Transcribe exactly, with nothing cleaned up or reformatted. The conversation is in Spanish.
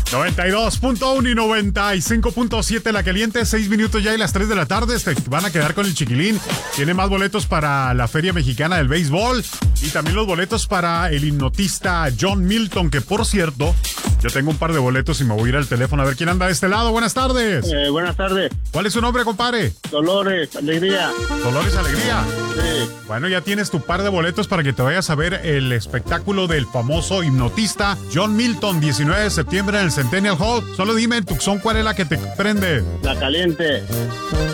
noventa y dos punto uno y noventa y cinco punto siete La Caliente, seis minutos ya y las tres de la tarde. Te van a quedar con el chiquilín. Tiene más boletos para la Feria Mexicana del Béisbol y también los boletos para el hipnotista John Milton, que por cierto, yo tengo un par de boletos y me voy a ir al teléfono a ver quién anda de este lado. Buenas tardes. Eh, buenas tardes. ¿Cuál es su nombre, compadre? Dolores, Alegría. Dolores Alegría. Sí. Bueno, ya tienes tu par de boletos para que te vayas a ver el espectáculo del famoso hipnotista John Milton, diecinueve de septiembre en el Centennial Hall. Solo dime en Tucson cuál es la que te prende. La Caliente.